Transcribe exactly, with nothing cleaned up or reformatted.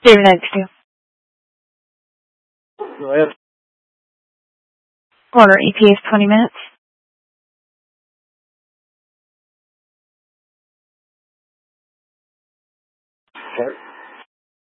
David ninety-two. Go ahead. Order E T A is twenty minutes. Start.